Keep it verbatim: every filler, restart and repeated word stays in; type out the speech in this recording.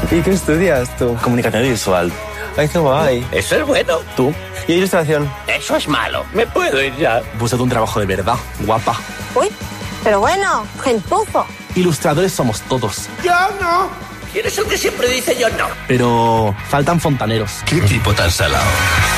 ¿Y qué estudias tú? Comunicación visual. Ay, qué guay. Eso es bueno. ¿Tú? ¿Y ilustración? Eso es malo. Me puedo ir ya. Búscate un trabajo de verdad, guapa. Uy, pero bueno, gentuzo. Ilustradores somos todos. Yo no. ¿Quién es el que siempre dice yo no? Pero faltan fontaneros. ¿Qué tipo tan salado?